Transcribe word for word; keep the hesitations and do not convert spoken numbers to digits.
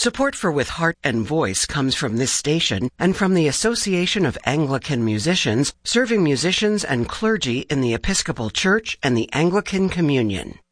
Support for With Heart and Voice comes from this station and from the Association of Anglican Musicians, serving musicians and clergy in the Episcopal Church and the Anglican Communion.